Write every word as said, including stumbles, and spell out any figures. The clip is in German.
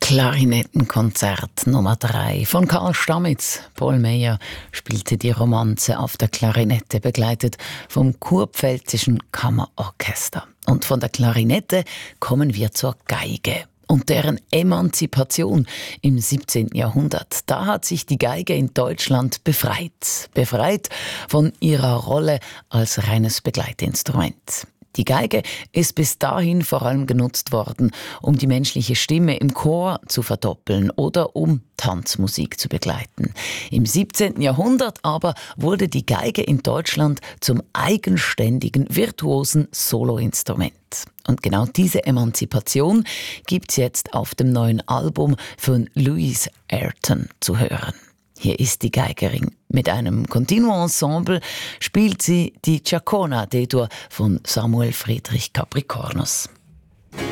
Klarinettenkonzert Nummer drei von Karl Stamitz. Paul Meyer spielte die Romanze auf der Klarinette, begleitet vom Kurpfälzischen Kammerorchester. Und von der Klarinette kommen wir zur Geige und deren Emanzipation im siebzehnten Jahrhundert. Da hat sich die Geige in Deutschland befreit. Befreit von ihrer Rolle als reines Begleitinstrument. Die Geige ist bis dahin vor allem genutzt worden, um die menschliche Stimme im Chor zu verdoppeln oder um Tanzmusik zu begleiten. Im siebzehnten Jahrhundert aber wurde die Geige in Deutschland zum eigenständigen, virtuosen Soloinstrument. Und genau diese Emanzipation gibt's jetzt auf dem neuen Album von Louise Ayrton zu hören. Hier ist die Geigerin. Mit einem Continuo-Ensemble spielt sie die Ciacona D-Dur von Samuel Friedrich Capricornus.